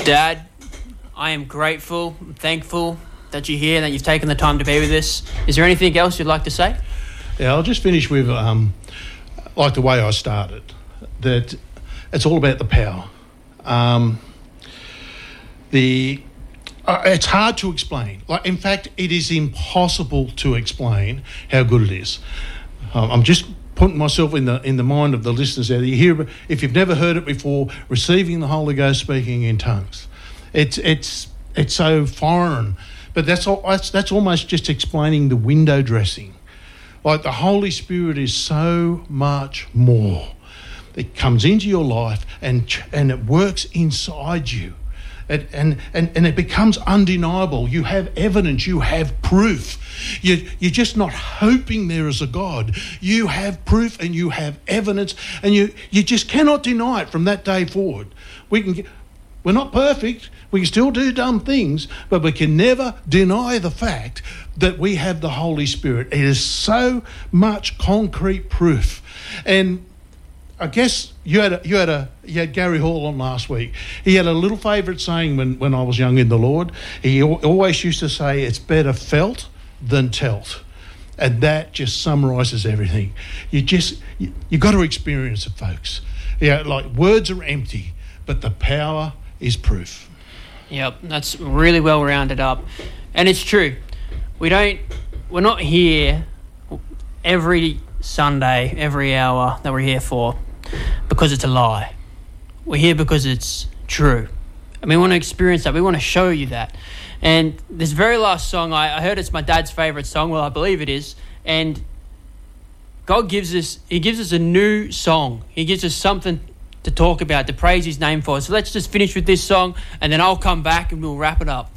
Dad, I am grateful, thankful that you're here and that you've taken the time to be with us. Is there anything else you'd like to say? Yeah, I'll just finish with, like the way I started, that it's all about the power. It's hard to explain. In fact, it is impossible to explain how good it is. I'm just putting myself in the mind of the listeners out there. You hear, if you've never heard it before, receiving the Holy Ghost, speaking in tongues. It's so foreign, but that's almost just explaining the window dressing. Like the Holy Spirit is so much more. It comes into your life and it works inside you. And it becomes undeniable. You have evidence, you have proof. You're just not hoping there is a God. You have proof and you have evidence, and you just cannot deny it from that day forward. We're not perfect. We can still do dumb things, but we can never deny the fact that we have the Holy Spirit. It is so much concrete proof. And I guess you had Gary Hall on last week. He had a little favourite saying when I was young in the Lord. He always used to say, "It's better felt than telt," and that just summarises everything. You got to experience it, folks. Yeah, like words are empty, but the power is proof. Yep, that's really well rounded up, and it's true. We're not here every Sunday, every hour that we're here for because it's a lie. We're here because it's true. And we want to experience that. We want to show you that. And this very last song, I heard it's my dad's favourite song. Well, I believe it is. And God gives us a new song. He gives us something to talk about, to praise his name for. So let's just finish with this song, and then I'll come back and we'll wrap it up.